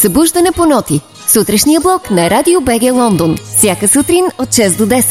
Събуждане по ноти. Сутрешния блок на Радио БГ Лондон. Всяка сутрин от 6 до 10.